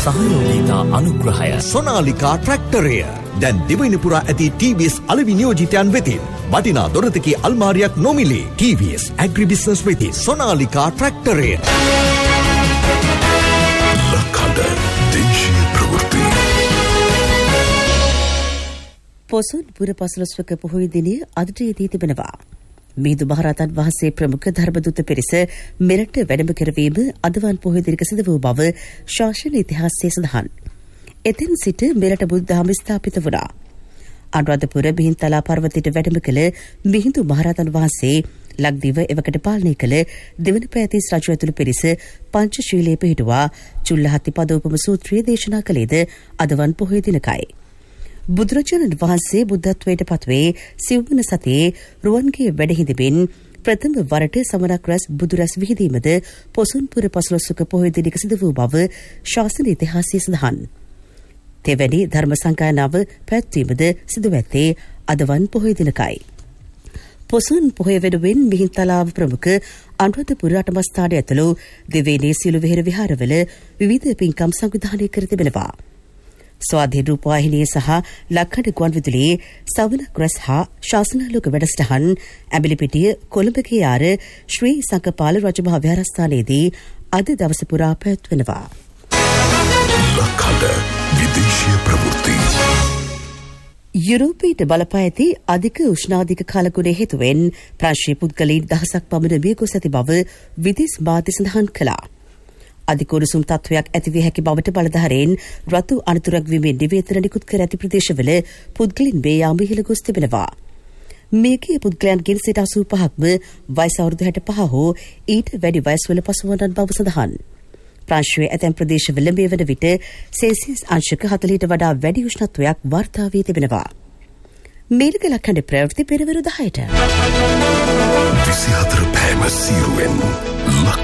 සහයෝගීතා අනුග්‍රහය සොනාලිකා ට්‍රැක්ටරය දැන් දිවයින පුරා ඇති TVS අලෙවි නියෝජිතයන් වෙතින් වටිනා දොරතකේ අල්මාරියක් නොමිලේ. TVS ඇග්‍රි බිස්නස් වෙති සොනාලිකා ට්‍රැක්ටරය. ලකඩ දේශීය ප්‍රවෘත්ති. පොසොන් පුර පසළොස්වක පොහොය දිනය අදට යෙදී තිබෙනවා. මිහිඳු මහරහතන් වහන්සේ ප්‍රමුඛ ධර්මදූත පිරිස මෙරට වැඩම කරවීම අදවන් පොහොය දිනක සිදු වූ බව ශාසන ඉතිහාසයේ සඳහන්. එතෙන් සිට මෙරට බුද්ධ ධර්ම ස්ථාපිත වුණා. අනුරාධපුර මිහින්තලා පර්වතයට වැඩම කළ මිහිඳු මහරහතන් වහන්සේ ලක්දිව එවකට පාලනය කළ දෙවන පෑතිස් රජු ඇතුළු පිරිස පංචශීලයේ පිහිටුවා චුල්ලහත්තිපදෝපම සූත්‍රය දේශනා කළේද අදවන් පොහොය දිනකයි. බුදුරජාණන් වහන්සේ බුද්ධත්වයට පත්වේ සිව්වන සතියේ රුවන්ගේ වැඩහිඳිමින් ප්‍රථම වරට සමනක් රැස් බුදුරැස් විහිදීමද පොසොන්පුර පසළොස්වක පොහොය දිනක සිදු වූ බව ශාසන ඉතිහාසයේ සඳහන්. තෙවැනි ධර්ම සංගායනාව පැවැත්වීමද සිදු ඇත්තේ අදවන් පොහොය දිනකයි. පොසොන් පොහොය වෙනුවෙන් මිහින්තලාව ප්‍රමුඛ අනුරාධපුර අටමස්ථානය ඇතුළු දෙවේනේ සියලු වෙහෙර විහාරවල විවිධ පින්කම් සංවිධානය කර තිබෙනවා. ස්වාධීන රූපවාහිනිය සහ ලක්හඬ ගුවන්විදුලියේ සවනක් රැස් හා ශාසනාලෝක වැඩසටහන් ඇඹිලිපිටිය කොළඹගේ යාර ශ්‍රී සංඝපාල රජමහා විහාරස්ථානයේදී අද දවස පුරා පැවැත්වෙනවා. ලකඩ විදේශීය ප්‍රවෘත්ති. යුරෝපයට බලපා ඇති අධික උෂ්ණාධික කාලගුණය හේතුවෙන් ප්‍රංශීය පුද්ගලයන් දහසක් පමණ මිය ගොස් ඇති බව විදේශ මාධ්‍ය සඳහන් කළා. අධික උණුසුම් තත්ත්වයක් ඇතිවිය හැකි බවට බලධාරීන් රතු අනතුරක් වීමෙන් නිවේදන නිකුත් කර ඇති ප්‍රදේශවල පුද්ගලින් මේ යාම ඉහළ ගොස් තිබෙනවා. මේකේ පුද්ගලයන්ගෙන් 85%ක්ම වයස අවුරුදු 65 හෝ ඊට වැඩි වයස්වල පසුවන බව සඳහන්. ප්‍රංශයේ ඇතැම් ප්‍රදේශවල මේ වන විට සෙල්සියස් අංශක 40ට වඩා වැඩි උෂ්ණත්වයක් වාර්තා වී තිබෙනවා. මේලක ලක්හඬ ප්‍රවෘත්ති පෙරවරු 10ට 24 පෑම සීරුවෙන් ලක්